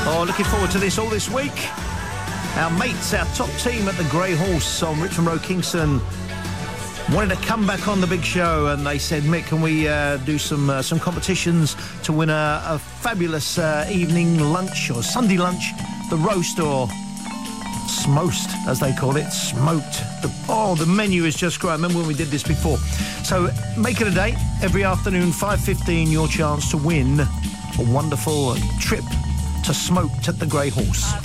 Oh, looking forward to this all this week. Our mates, our top team at the Grey Horse on Richmond Road, Kingston, wanted to come back on the big show, and they said, Mick, can we do some competitions to win a fabulous evening lunch or Sunday lunch, the roast or smost, as they call it, smoked. The menu is just great. I remember when we did this before. So make it a date. Every afternoon, 5:15, your chance to win a wonderful trip to Smoked at the Grey Horse.